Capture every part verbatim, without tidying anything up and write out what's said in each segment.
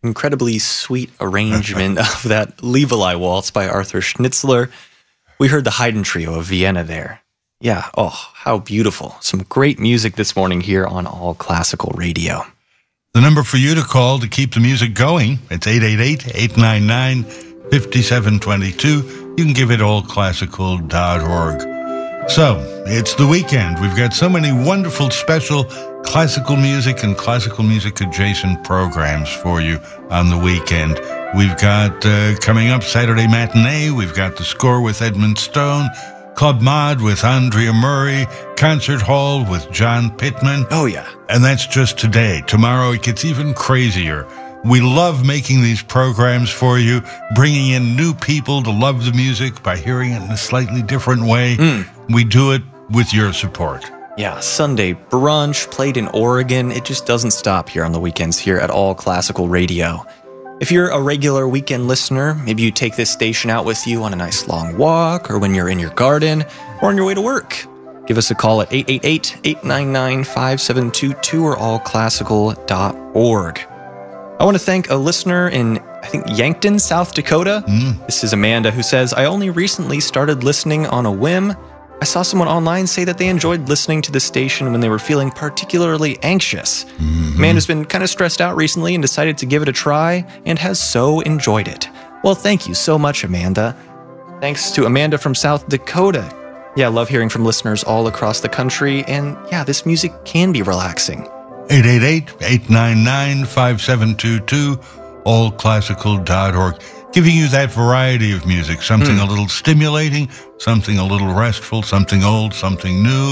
incredibly sweet arrangement of that Levi Waltz by Arthur Schnitzler. We heard the Haydn Trio of Vienna there. Yeah, oh, how beautiful. Some great music this morning here on All Classical Radio. The number for you to call to keep the music going, it's eight eight eight, eight nine nine, five seven two two. You can give it all classical dot org. So, it's the weekend. We've got so many wonderful special classical music and classical music adjacent programs for you on the weekend. We've got uh, coming up Saturday matinee, we've got The Score with Edmund Stone, Club Mod with Andrea Murray, Concert Hall with John Pittman. Oh, yeah. And that's just today. Tomorrow it gets even crazier. We love making these programs for you, bringing in new people to love the music by hearing it in a slightly different way. Mm. We do it with your support. Yeah, Sunday brunch played in Oregon. It just doesn't stop here on the weekends here at All Classical Radio. If you're a regular weekend listener, maybe you take this station out with you on a nice long walk, or when you're in your garden, or on your way to work. Give us a call at eight eight eight, eight nine nine, five seven two two or all classical dot org. I want to thank a listener in, I think, Yankton, South Dakota. Mm. This is Amanda, who says, I only recently started listening on a whim. I saw someone online say that they enjoyed listening to the station when they were feeling particularly anxious. Mm-hmm. Amanda's been kind of stressed out recently and decided to give it a try and has so enjoyed it. Well, thank you so much, Amanda. Thanks to Amanda from South Dakota. Yeah, I love hearing from listeners all across the country, and yeah, this music can be relaxing. eight eight eight, eight nine nine, five seven two two, all classical dot org. Giving you that variety of music, something mm. a little stimulating, something a little restful, something old, something new,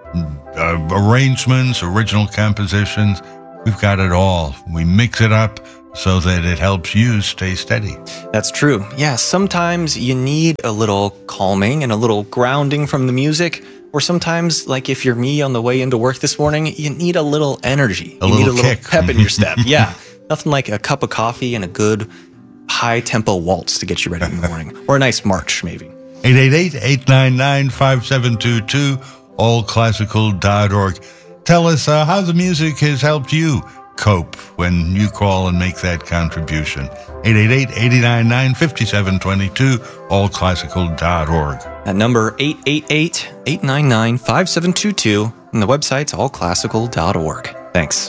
uh, arrangements, original compositions. We've got it all. We mix it up so that it helps you stay steady. That's true. Yeah, sometimes you need a little calming and a little grounding from the music. Or sometimes, like if you're me on the way into work this morning, you need a little energy. A you little need a little kick. pep in your step. Yeah, nothing like a cup of coffee and a good high-tempo waltz to get you ready in the morning. Or a nice march, maybe. eight eight eight, eight nine nine, five seven two two, all classical dot org. Tell us uh, how the music has helped you cope when you call and make that contribution. eight eight eight, eight nine nine, five seven two two, all classical dot org. That number, eight eight eight, eight nine nine, five seven two two, and the website's all classical dot org. Thanks.